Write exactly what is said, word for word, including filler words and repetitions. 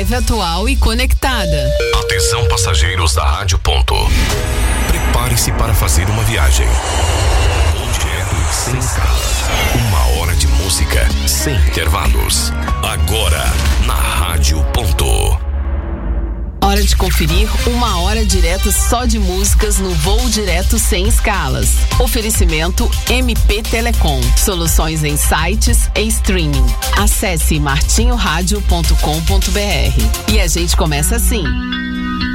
leve, atual e conectada. Atenção, passageiros da Rádio Ponto. Prepare-se para fazer uma viagem. Direto sem escalas. Uma hora de música sem intervalos. Agora, na Rádio Ponto. Hora de conferir uma hora direta só de músicas no Voo Direto Sem Escalas. Oferecimento M P Telecom. Soluções em sites e streaming. Acesse martinho rádio ponto com ponto br. E a gente começa assim.